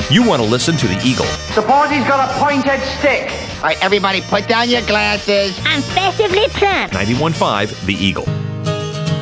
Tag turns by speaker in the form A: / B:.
A: You want to listen to the Eagle.
B: Suppose he's got a pointed stick.
C: All right, everybody, put down your glasses.
D: I'm festively plump.
A: 91.5 The Eagle.